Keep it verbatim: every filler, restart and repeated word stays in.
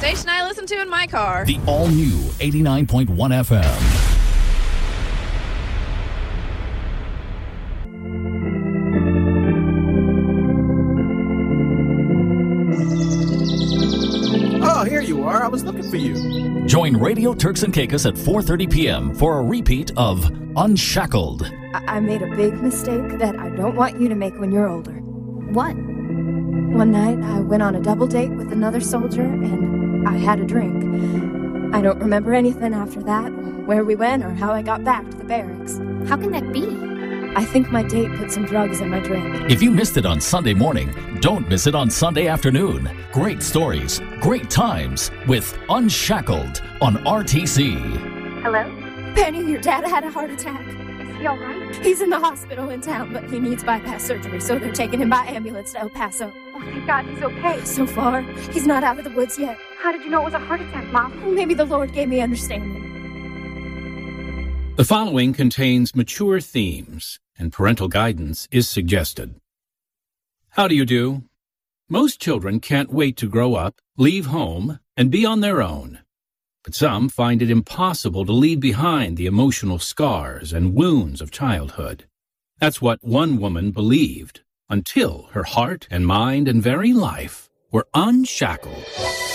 station I listen to in my car. The all-new eighty-nine point one F M. Oh, here you are. I was looking for you. Join Radio Turks and Caicos at four thirty p.m. for a repeat of Unshackled. I-, I made a big mistake that I don't want you to make when you're older. What? One night, I went on a double date with another soldier, and I had a drink. I don't remember anything after that, where we went or how I got back to the barracks. How can that be? I think my date put some drugs in my drink. If you missed it on Sunday morning, don't miss it on Sunday afternoon. Great stories, great times with Unshackled on R T C. Hello? Penny, your dad had a heart attack. Is he all right? He's in the hospital in town, but he needs bypass surgery, so they're taking him by ambulance to El Paso. Oh, thank God he's okay. So far, he's not out of the woods yet. How did you know it was a heart attack, Mom? Maybe the Lord gave me understanding. The following contains mature themes, and parental guidance is suggested. How do you do? Most children can't wait to grow up, leave home, and be on their own. But some find it impossible to leave behind the emotional scars and wounds of childhood. That's what one woman believed, until her heart and mind and very life were unshackled.